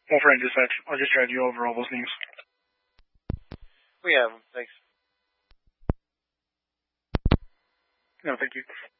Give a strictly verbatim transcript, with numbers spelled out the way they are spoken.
Well, friend, just I'll just drive you over all those names. We have them. Thanks. No, thank you.